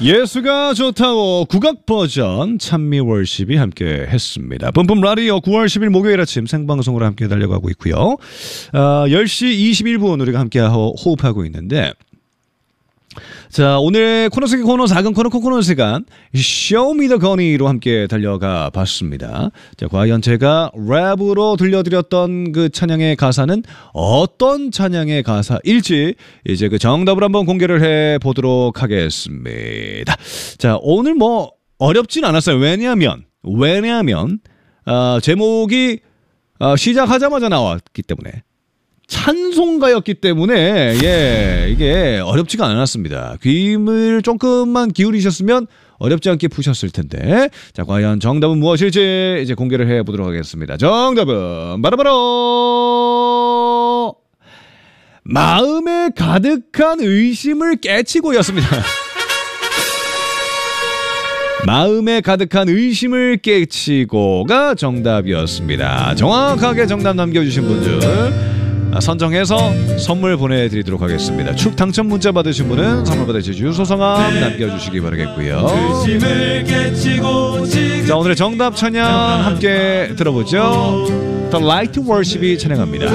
예수가 좋다고 국악 버전 찬미 월십이 함께 했습니다. 뿜뿜 라디오 9월 10일 목요일 아침 생방송으로 함께 달려가고 있고요. 10시 21분 우리가 함께 호흡하고 있는데, 자, 오늘 코너 속의 코너, 작은 코너 시간 쇼미더 거니로 함께 달려가 봤습니다. 자, 과연 제가 랩으로 들려드렸던 그 찬양의 가사는 어떤 찬양의 가사일지 이제 그 정답을 한번 공개를 해보도록 하겠습니다. 자, 오늘 뭐 어렵진 않았어요. 왜냐하면 제목이 시작하자마자 나왔기 때문에, 찬송가였기 때문에 이게 어렵지가 않았습니다. 귀를 조금만 기울이셨으면 어렵지 않게 푸셨을 텐데, 자, 과연 정답은 무엇일지 이제 공개를 해보도록 하겠습니다. 정답은 바로 마음에 가득한 의심을 깨치고였습니다. 마음에 가득한 의심을 깨치고가 정답이었습니다. 정확하게 정답 남겨주신 분들 선정해서 선물 보내드리도록 하겠습니다. 축 당첨 문자 받으신 분은 선물 받으실 주소 성함 남겨주시기 바라겠고요. 자, 오늘의 정답 찬양 함께 들어보죠. The Light Worship이 찬양합니다.